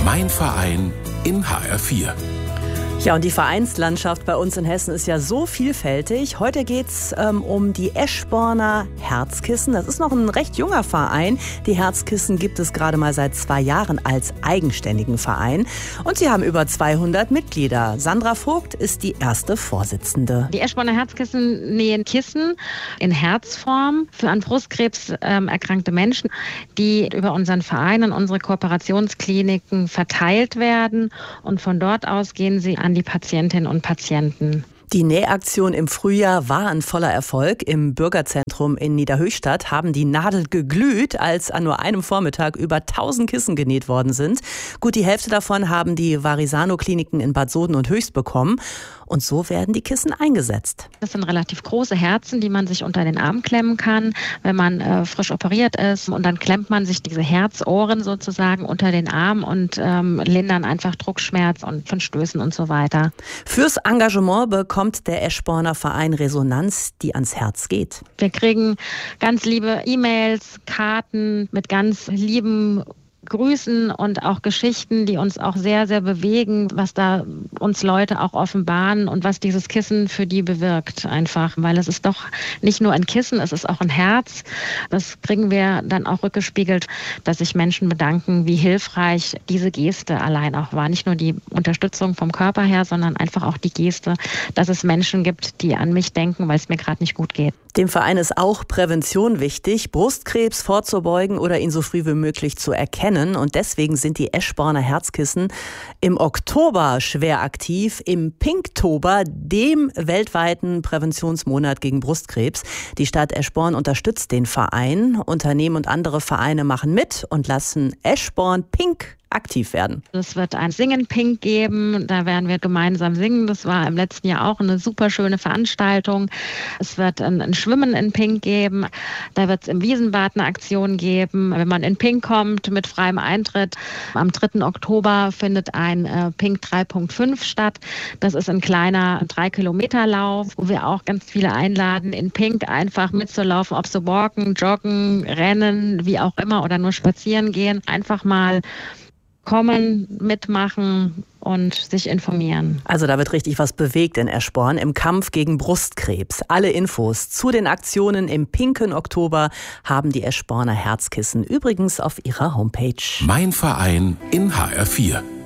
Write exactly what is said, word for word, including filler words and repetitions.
Mein Verein in H R vier. Ja, und die Vereinslandschaft bei uns in Hessen ist ja so vielfältig. Heute geht's ähm, um die Eschborner Herzkissen. Das ist noch ein recht junger Verein. Die Herzkissen gibt es gerade mal seit zwei Jahren als eigenständigen Verein. Und sie haben über zweihundert Mitglieder. Sandra Vogt ist die erste Vorsitzende. Die Eschborner Herzkissen nähen Kissen in Herzform für an Brustkrebs ähm, erkrankte Menschen, die über unseren Verein und unsere Kooperationskliniken verteilt werden. Und von dort aus gehen sie an die Patientinnen und Patienten. Die Nähaktion im Frühjahr war ein voller Erfolg. Im Bürgerzentrum in Niederhöchstadt haben die Nadeln geglüht, als an nur einem Vormittag über tausend Kissen genäht worden sind. Gut die Hälfte davon haben die Varisano-Kliniken in Bad Soden und Höchst bekommen. Und so werden die Kissen eingesetzt. Das sind relativ große Herzen, die man sich unter den Arm klemmen kann, wenn man äh, frisch operiert ist. Und dann klemmt man sich diese Herzohren sozusagen unter den Arm und ähm, lindern einfach Druckschmerz und von Stößen und so weiter. Fürs Engagement bekommt der Eschborner Verein Resonanz, die ans Herz geht. Wir kriegen ganz liebe E-Mails, Karten mit ganz lieben Grüßen und auch Geschichten, die uns auch sehr, sehr bewegen, was da uns Leute auch offenbaren und was dieses Kissen für die bewirkt einfach. Weil es ist doch nicht nur ein Kissen, es ist auch ein Herz. Das kriegen wir dann auch rückgespiegelt, dass sich Menschen bedanken, wie hilfreich diese Geste allein auch war. Nicht nur die Unterstützung vom Körper her, sondern einfach auch die Geste, dass es Menschen gibt, die an mich denken, weil es mir gerade nicht gut geht. Dem Verein ist auch Prävention wichtig, Brustkrebs vorzubeugen oder ihn so früh wie möglich zu erkennen. Und deswegen sind die Eschborner Herzkissen im Oktober schwer aktiv, im Pinktober, dem weltweiten Präventionsmonat gegen Brustkrebs. Die Stadt Eschborn unterstützt den Verein. Unternehmen und andere Vereine machen mit und lassen Eschborn Pink aktiv werden. Es wird ein Singen Pink geben, da werden wir gemeinsam singen. Das war im letzten Jahr auch eine super schöne Veranstaltung. Es wird ein, ein Schwimmen in Pink geben. Da wird es im Wiesenbad eine Aktion geben, wenn man in Pink kommt mit freiem Eintritt. Am dritten Oktober findet ein äh, Pink drei Punkt fünf statt. Das ist ein kleiner drei Kilometer Lauf, wo wir auch ganz viele einladen, in Pink einfach mitzulaufen, ob sie walken, joggen, rennen, wie auch immer oder nur spazieren gehen. Einfach mal kommen, mitmachen und sich informieren. Also da wird richtig was bewegt in Eschborn im Kampf gegen Brustkrebs. Alle Infos zu den Aktionen im pinken Oktober haben die Eschborner Herzkissen übrigens auf ihrer Homepage. Mein Verein in H R vier.